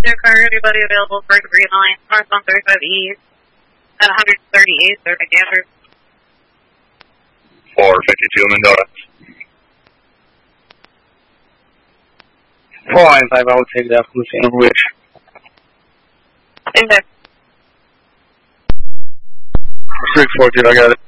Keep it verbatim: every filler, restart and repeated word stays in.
Their car, anybody available for Green Line, north on thirty-five East, at one thirty-eight, they're Gander. four fifty-two Mendota. four nine five, I would take that from the scene of which. Index. six four two, I got it.